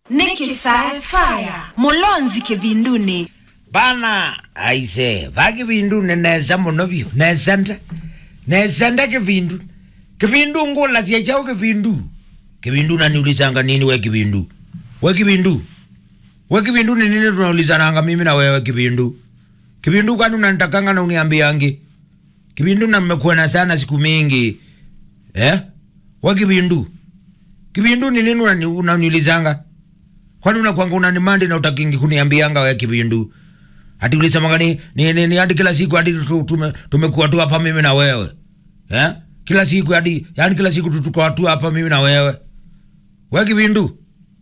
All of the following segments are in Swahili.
Niki Sci-Fi Mulonzi kivinduni bana aise vakivindu neza monobio nezanda kivindu ngola siachao kivindu naniulizanga nini we kivindu ni nini tunaulizananga mimi na wewe kivindu kwani unanitakanga na uniambiangi kivindu na mmekuona sana siku mingi we kivindu ni nini unaniulizanga kwani unakuanga unanimandi na utakingi kuniambianga we kivindu ati ulisema gani ni hadi kila siku hadi tumekuwa tu hapa mimi na wewe kila siku hadi yani kila siku tuko tu hapa mimi na wewe we kivindu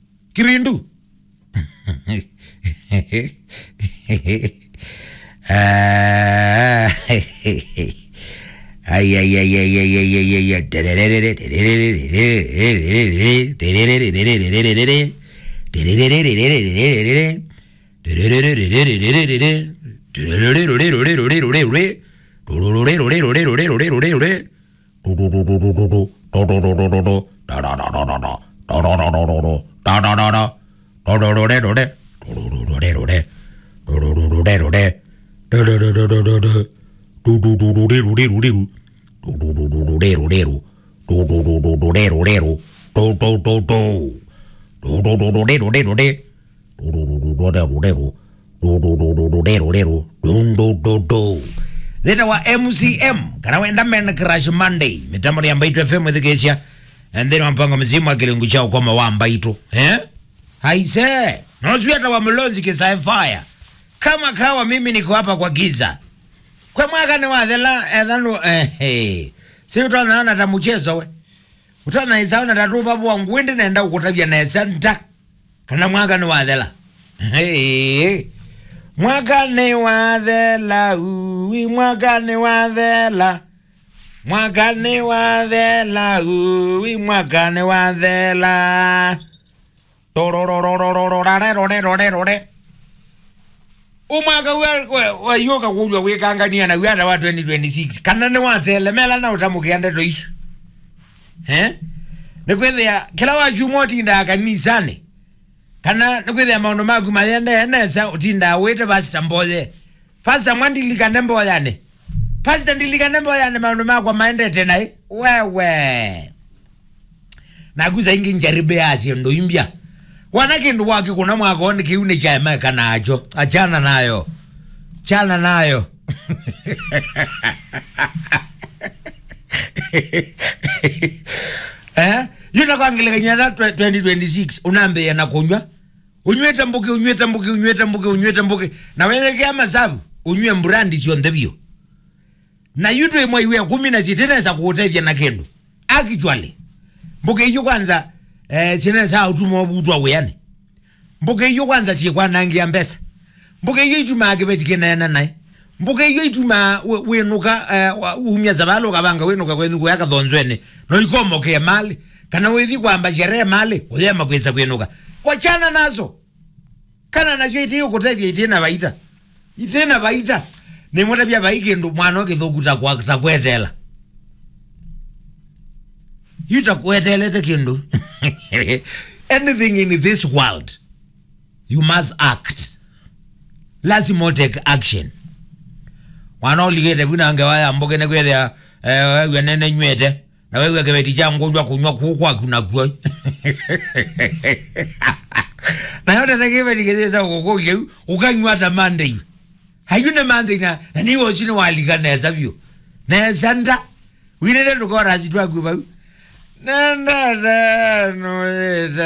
Zeta wa MCM kana wenda men crash Monday mitambo ya Mbaito FM edhigesha and then wampanga mzimu wa kilingu chao kwa wa Mbaito haise nozueta wa Mulonzi Sci-Fi kama kawa mimi niko hapa kwa giza kwa mwaka ni wadhela edhanu si utana na tamuchezo we utana isauna tatuba buwa ngwende naenda ukutabia na esanta kana mwaka ni wadhela mwaka ni wadhela mwaka ni wadhela mwaka ni wadhela mwaka ni wadhela torororororororororororore umwaka wa yoga kulwa wekangania na wada wa 2026 kana ni watele mela na utamukianda to isu nekwethia kila wa jumoti nda kanisane kana nekwethia maono magu mayende enesa utinda wete pastor mboze pastor mwandilika nembo yane pastor ndilika nembo yane maono magu maende tena wewe naguza ingi njaribe asi ndo imbia wanake ndo wake kuna mwaka wani kiune cha emeka na ajo achana nayo yuna kwa angile kanyada 2026 unambe ya nakunywa unyweta mbuke na weze kia masabu unywe mbrandi sio ndevyo na yutu emwa iwe 10 chitene sa kuotevya na kendo actually mbuke hiyo kwanza chene sa utumo obutwa weyane mbuke hiyo kwanza chikwa nangi ya mbesa mbuke hiyo ituma akibetike na nae mbuke hiyo ituma wenuka umya zabalo kabanga wenuka kwenuka yaka dhonzwene no ikomo ke mali kana wethi kwamba sherehe mali uyema kweza kwenuka wachana nazo kana nacho itiyo kutethia itena baita ni mwata bia baike ndo mwana wake thokuta kwa takwetela yutakwetele tekindu anything in this world you must act lazima take action wanaoligete buna angewaya mboge ne kwethia wewe nene nywete na wewe kebeti changu njwa kunywa kwa kuna kwa na yote tekebe nigezeza ukokoje ukanywa hata Monday hayune Monday na niwo chino waligana zavyo na sanda winene tukora zitwa kuba nanda no